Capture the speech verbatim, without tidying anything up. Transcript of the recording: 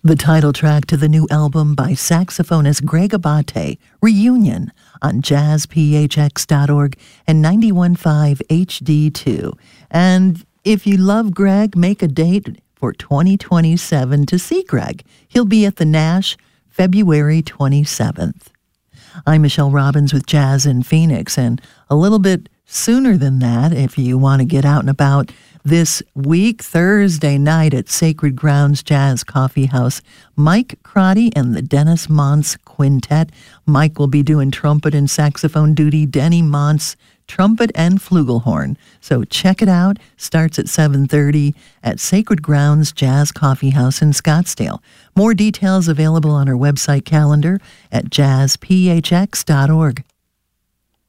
The title track to the new album by saxophonist Greg Abate, Reunion, on jazz p h x dot org and ninety-one point five H D two. And if you love Greg, make a date for twenty twenty-seven to see Greg. He'll be at the Nash February twenty-seventh. I'm Michelle Robbins with Jazz in Phoenix, and a little bit sooner than that, if you want to get out and about this week, Thursday night at Sacred Grounds Jazz Coffee House, Mike Crotty and the Dennis Montz Quintet. Mike will be doing trumpet and saxophone duty, Denny Montz trumpet and flugelhorn. So check it out. Starts at seven thirty at Sacred Grounds Jazz Coffee House in Scottsdale. More details available on our website calendar at jazz p h x dot org.